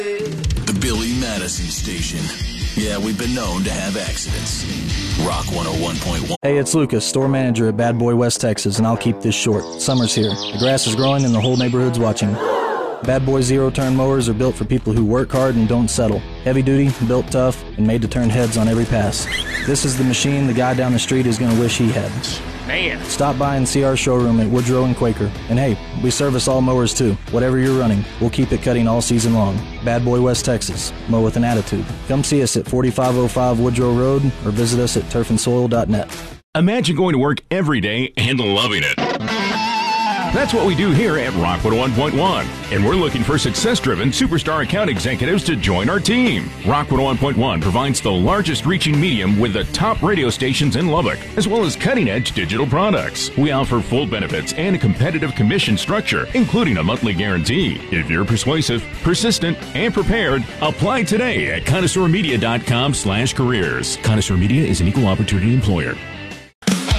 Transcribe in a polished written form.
The Billy Madison Station. Yeah, we've been known to have accidents. Rock 101.1. Hey, it's Lucas, store manager at Bad Boy West Texas, and I'll keep this short. Summer's here. The grass is growing and the whole neighborhood's watching. Bad Boy zero-turn mowers are built for people who work hard and don't settle. Heavy duty, built tough, and made to turn heads on every pass. This is the machine the guy down the street is going to wish he had. Man. Stop by and see our showroom at Woodrow and Quaker. And hey, we service all mowers too. Whatever you're running, we'll keep it cutting all season long. Bad Boy West Texas. Mow with an attitude. Come see us at 4505 Woodrow Road or visit us at turfandsoil.net. Imagine going to work every day and loving it. That's what we do here at Rock 101.1, and we're looking for success-driven superstar account executives to join our team. Rock 101.1 provides the largest reaching medium with the top radio stations in Lubbock, as well as cutting-edge digital products. We offer full benefits and a competitive commission structure, including a monthly guarantee. If you're persuasive, persistent, and prepared, apply today at connoisseurmedia.com/careers. Connoisseur Media is an equal opportunity employer.